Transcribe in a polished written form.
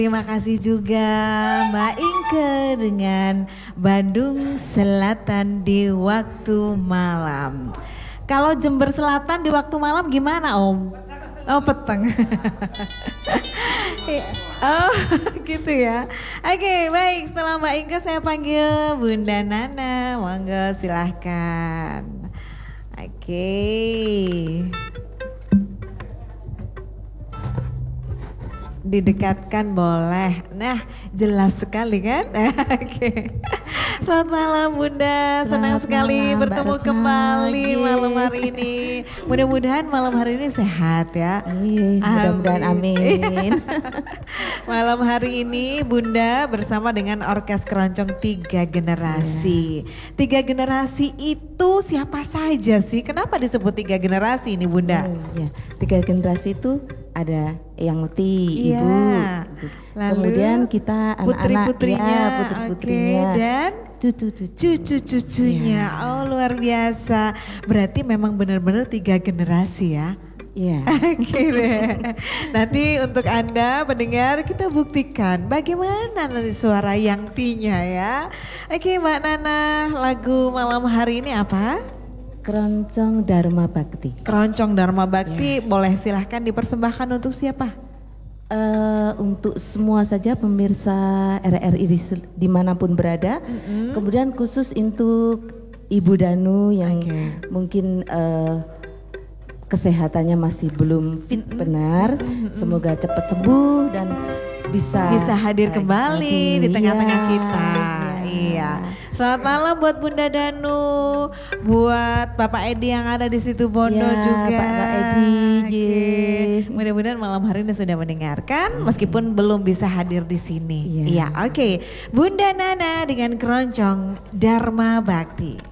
Terima kasih juga Mbak Inke dengan Bandung Selatan di waktu malam. Kalau Jember Selatan di waktu malam gimana Om? Oh petang. Oh gitu ya. Oke baik, setelah Mbak Inke saya panggil Bunda Nana. Monggo silahkan. Oke. Didekatkan boleh. Nah, jelas sekali kan? Oke. Selamat malam Bunda, senang sekali malam, bertemu Mbak kembali Retno. malam hari ini. Mudah-mudahan malam hari ini sehat ya. Mudah-mudahan amin. Malam hari ini Bunda bersama dengan Orkes Keroncong 3 Generasi. 3 generasi itu siapa saja sih? Kenapa disebut 3 generasi ini Bunda? Ya, 3 generasi itu ada Eyang Muti, Iya. Ibu. Lalu Kemudian kita anak-anak, putri-putrinya, ya, putri-putrinya, oke, dan cucu-cucunya. cucu-cucunya. Oh luar biasa. Berarti memang benar-benar 3 generasi ya. Iya. Oke deh. Nanti untuk Anda pendengar kita buktikan bagaimana nanti suara yang T-nya ya. Oke Mbak Nana, lagu malam hari ini apa? Keroncong Dharma Bakti. Keroncong Dharma Bakti, boleh silahkan dipersembahkan untuk siapa? Untuk semua saja pemirsa RRI dimanapun berada. Kemudian khusus untuk Ibu Danu yang mungkin kesehatannya masih belum fit benar. Semoga cepat sembuh dan bisa hadir kembali di tengah-tengah kita. Iya. Selamat malam buat Bunda Danu, buat Bapak Edi yang ada di situ Bondo juga. Pak Edi. Mudah-mudahan malam hari ini sudah mendengarkan meskipun belum bisa hadir di sini. Iya, oke. Bunda Nana dengan Keroncong Dharma Bakti.